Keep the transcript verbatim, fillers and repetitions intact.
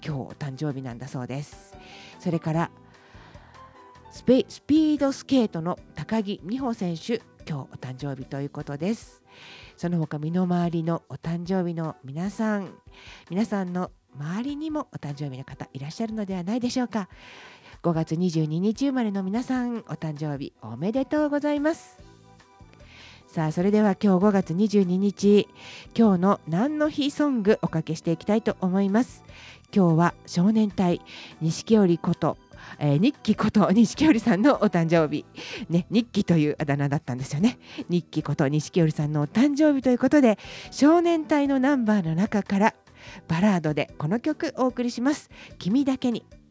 今日お誕生日なんだそうです。それからスペスピードスケートの高木美帆選手、今日お誕生日ということです。その他身の回りのお誕生日の皆さん、皆さんの周りにもお誕生日の方いらっしゃるのではないでしょうか。ごがつにじゅうににち生まれの皆さん、お誕生日おめでとうございます。さあ、それでは今日ごがつにじゅうににち、今日の何の日ソングおかけしていきたいと思います。今日は少年隊錦織こと、えー、日記こと錦織さんのお誕生日、ね、日記というあだ名だったんですよね。日記こと錦織さんのお誕生日ということで、少年隊のナンバーの中からバラードでこの曲お送りします。君だけに。